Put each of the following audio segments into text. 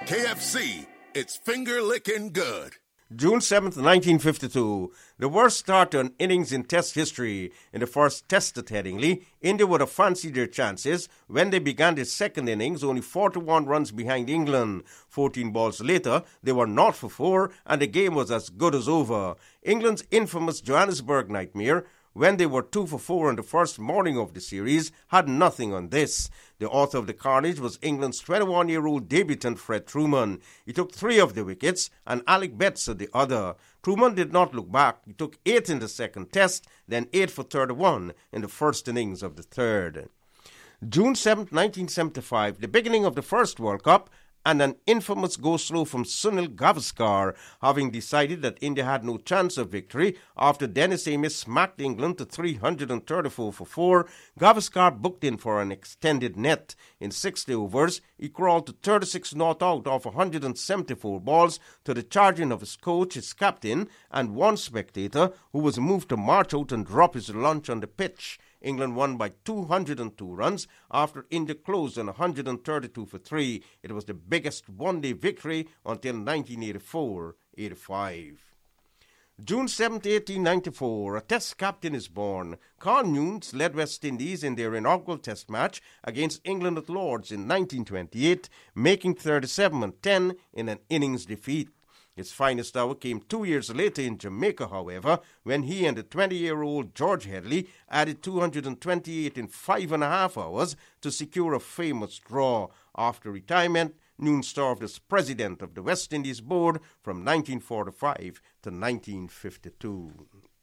KFC, it's finger-licking good. June 7th, 1952, the worst start to an innings in Test history. In the first Test at Headingley, India would have fancied their chances when they began their second innings, only 41 runs behind England. 14 balls later, they were 0 for 4, and the game was as good as over. England's infamous Johannesburg nightmare, when they were 2 for 4 on the first morning of the series, had nothing on this. The author of the carnage was England's 21-year-old debutant Fred Trueman. He took 3 of the wickets and Alec Betts the other. Trueman did not look back. He took 8 in the second Test, then 8 for 31 in the first innings of the third. June 7, 1975, the beginning of the first World Cup, and an infamous go-slow from Sunil Gavaskar, having decided that India had no chance of victory after Dennis Amiss smacked England to 334 for 4. Gavaskar booked in for an extended net. In 60 overs, he crawled to 36 not out of 174 balls to the charging of his coach, his captain, and one spectator who was moved to march out and drop his lunch on the pitch. England won by 202 runs after India closed on 132 for 3. It was the biggest one-day victory until 1984-85. June 7, 1894, a Test captain is born. Carl Newnes led West Indies in their inaugural Test match against England at Lord's in 1928, making 37-10 in an innings defeat. His finest hour came 2 years later in Jamaica, however, when he and the 20-year-old George Headley added 228 in 5.5 hours to secure a famous draw. After retirement, Newnes served as president of the West Indies Board from 1945 to 1952.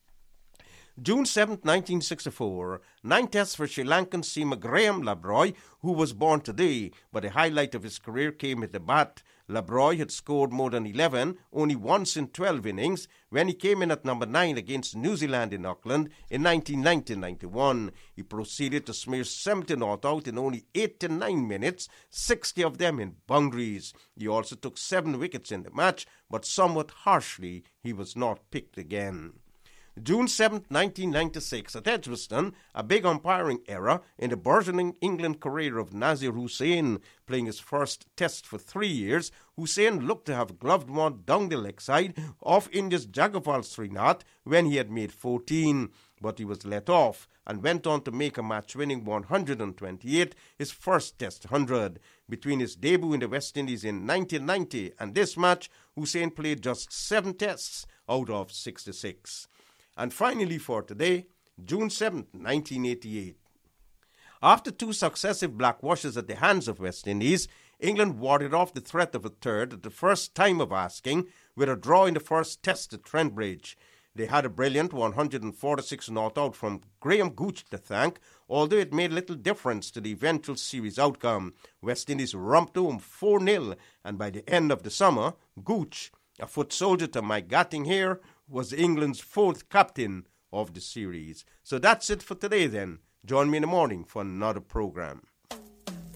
June 7, 1964, 9 Tests for Sri Lankan seamer Graham Labroy, who was born today, but the highlight of his career came at the bat. Labroy had scored more than 11 only once in 12 innings when he came in at number 9 against New Zealand in Auckland in 1990-91. He proceeded to smear 70 not out in only 8 to 9 minutes, 60 of them in boundaries. He also took 7 wickets in the match, but somewhat harshly he was not picked again. June 7, 1996, at Edgbaston, a big umpiring error in the burgeoning England career of Nazir Hussain. Playing his first Test for 3 years, Hussain looked to have gloved one down the leg side of India's Jagopal Srinath when he had made 14. But he was let off and went on to make a match-winning 128, his first Test 100. Between his debut in the West Indies in 1990 and this match, Hussain played just 7 Tests out of 66. And finally for today, June 7, 1988. After 2 successive black washes at the hands of West Indies, England warded off the threat of a third at the first time of asking with a draw in the first Test at Trent Bridge. They had a brilliant 146 not out from Graham Gooch to thank, although it made little difference to the eventual series outcome. West Indies romped home 4-0, and by the end of the summer, Gooch, a foot soldier to Mike Gatting here, was England's 4th captain of the series. So that's it for today then. Join me in the morning for another program.